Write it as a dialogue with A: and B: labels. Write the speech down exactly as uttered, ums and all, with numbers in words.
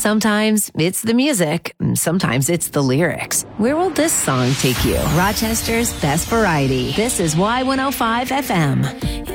A: Sometimes it's the music. Sometimes it's the lyrics. Where will this song take you? Rochester's best variety. This is Y one oh five F M.